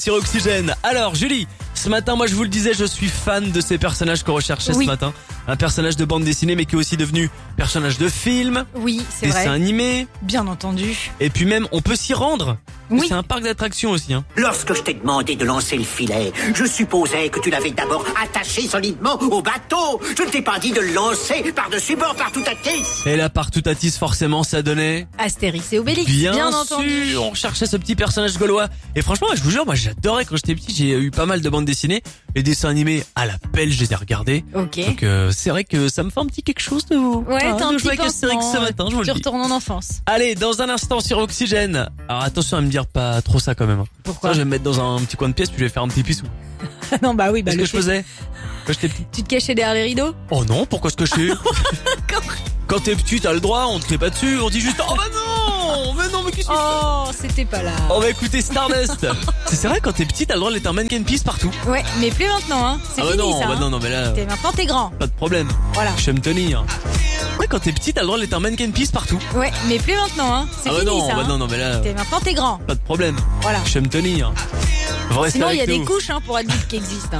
Sur Oxygène. Alors Julie, ce matin moi je vous le disais, je suis fan de ces personnages qu'on recherchait ce matin. Un personnage de bande dessinée mais qui est aussi devenu personnage de film, Oui, c'est vrai. dessin animé. Bien entendu. Et puis même on peut s'y rendre. Oui. C'est un parc d'attractions aussi. Lorsque je t'ai demandé de lancer le filet, je supposais que tu l'avais d'abord attaché solidement au bateau. Je ne t'ai pas dit de le lancer par-dessus bord, partout à Atis. Et là partout à Tis forcément ça donnait. Astérix et Obélix. Bien entendu. sûr, on cherchait ce petit personnage gaulois. Et franchement, je vous jure, moi j'adorais quand j'étais petit, j'ai eu pas mal de bandes dessinées. Les dessins animés à la pelle, je les ai regardés. Ok. Donc c'est vrai que ça me fait un petit quelque chose de vous. Ouais, t'as un de petit jouer avec Astérix ce matin, je vous Tu le dis. retournes en enfance. Allez, dans un instant sur Oxygène. Alors attention à me dire pas trop ça quand même. Pourquoi Ça, je vais me mettre dans un petit coin de pièce puis je vais faire un petit pissou. Non, bah oui, bah Qu'est-ce le que je faisais quand j'étais petit? Tu te cachais derrière les rideaux? Oh non, pourquoi se cacher? Quand t'es petit, t'as le droit, on te fait pas dessus, on dit juste oh bah non, mais qu'est-ce que Oh, c'était pas là. On va écouter Stardust. C'est vrai, quand t'es petit, t'as le droit d'être un mannequin pisse partout. Ouais, mais plus maintenant, hein. C'est Ah bah fini, non, ça. bah hein. non, mais là, Maintenant, t'es grand. pas de problème. Voilà. Je sais me tenir. Ouais, quand t'es petit, t'as le droit d'être un mannequin pisse partout. Ouais, mais plus maintenant, hein. C'est Ah bah fini, non, ça. bah hein. non, mais là, Maintenant, t'es grand. pas de problème. Voilà. Je sais me tenir. Vous restez Sinon, il y a avec des nous. couches, hein, pour adultes qui existent. hein.